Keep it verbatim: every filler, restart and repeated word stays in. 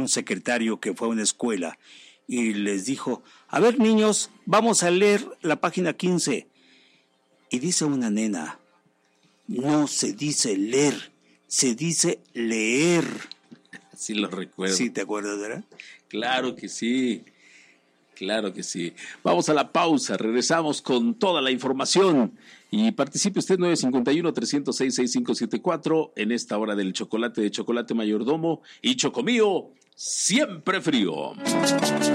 un secretario que fue a una escuela y les dijo, a ver niños, vamos a leer la página quince. Y dice una nena, no se dice leer, se dice leer. Sí lo recuerdo. ¿Sí te acuerdas, verdad? Claro que sí, claro que sí. Vamos a la pausa, regresamos con toda la información y participe usted nueve cinco uno, tres cero seis, seis cinco siete cuatro en esta hora del chocolate de Chocolate Mayordomo y Chocomío, siempre frío.